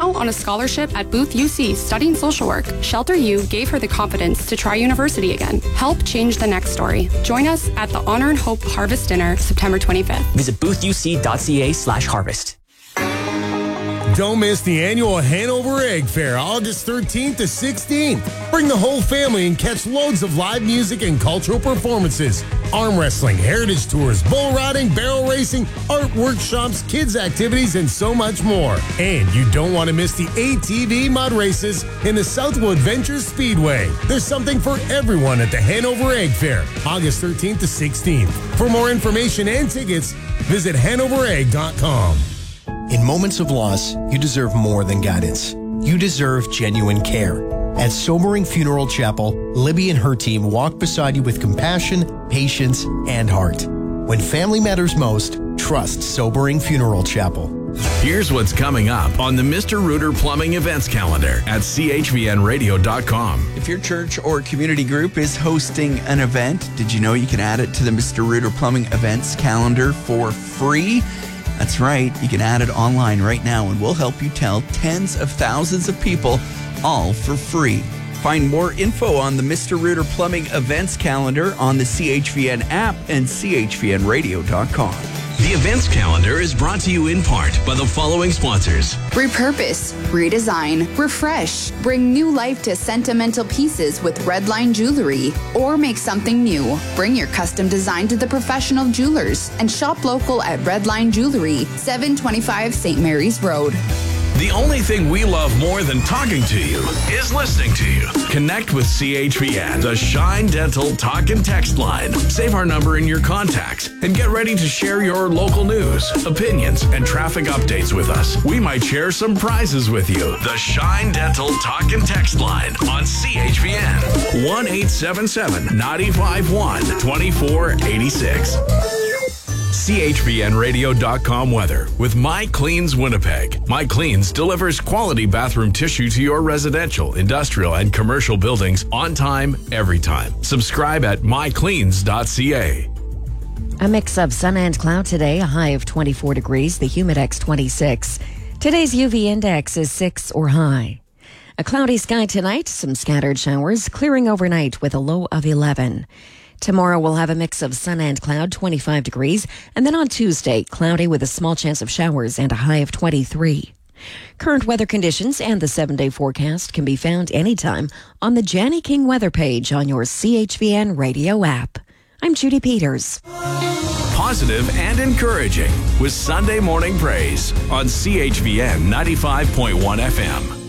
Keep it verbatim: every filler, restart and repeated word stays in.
now on a scholarship at Booth U C studying social work, Shelter U gave her the confidence to try university again. Help change the next story. Join us at the Honor and Hope Harvest Dinner, September twenty-fifth. Visit booth.u.ca slash harvest. Don't miss the annual Hanover Egg Fair, August thirteenth to sixteenth. Bring the whole family and catch loads of live music and cultural performances. Arm wrestling, heritage tours, bull riding, barrel racing, art workshops, kids activities, and so much more. And you don't want to miss the A T V mud races in the Southwood Ventures Speedway. There's something for everyone at the Hanover Egg Fair, August thirteenth to sixteenth. For more information and tickets, visit hanover egg dot com. In moments of loss, you deserve more than guidance. You deserve genuine care. At Sobering Funeral Chapel, Libby and her team walk beside you with compassion, patience, and heart. When family matters most, trust Sobering Funeral Chapel. Here's what's coming up on the Mister Rooter Plumbing Events Calendar at c h v n radio dot com. If your church or community group is hosting an event, did you know you can add it to the Mister Rooter Plumbing Events Calendar for free? That's right. You can add it online right now, and we'll help you tell tens of thousands of people, all for free. Find more info on the Mister Rooter Plumbing Events Calendar on the C H V N app and c h v n radio dot com. The events calendar is brought to you in part by the following sponsors. Repurpose, redesign, refresh, bring new life to sentimental pieces with Redline Jewelry, or make something new. Bring your custom design to the professional jewelers and shop local at Redline Jewelry, seven twenty-five Saint Mary's Road. The only thing we love more than talking to you is listening to you. Connect with C H V N, the Shine Dental talk and text line. Save our number in your contacts and get ready to share your local news, opinions, and traffic updates with us. We might share some prizes with you. The Shine Dental talk and text line on C H V N. one eight seven seven, nine five one, two four eight six. C H V N radio dot com weather with My Cleans Winnipeg. My Cleans delivers quality bathroom tissue to your residential, industrial, and commercial buildings on time, every time. Subscribe at my cleans dot c a. A mix of sun and cloud today, a high of twenty-four degrees, the humidex twenty-six. Today's U V index is six or high. A cloudy sky tonight, some scattered showers, clearing overnight with a low of eleven. Tomorrow we'll have a mix of sun and cloud, twenty-five degrees, and then on Tuesday, cloudy with a small chance of showers and a high of twenty-three. Current weather conditions and the seven-day forecast can be found anytime on the Janny King weather page on your C H V N radio app. I'm Judy Peters. Positive and encouraging with Sunday Morning Praise on C H V N ninety-five point one F M.